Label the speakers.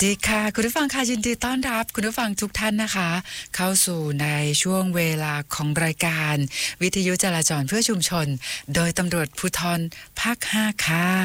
Speaker 1: ดีค่ะคุณผู้ฟังค่ะยินดีต้อนรับคุณผู้ฟังทุกท่านนะคะเข้าสู่ในช่วงเวลาของรายการวิทยุจราจรเพื่อชุมชนโดยตำรวจภูธรภาค 5ค่ะ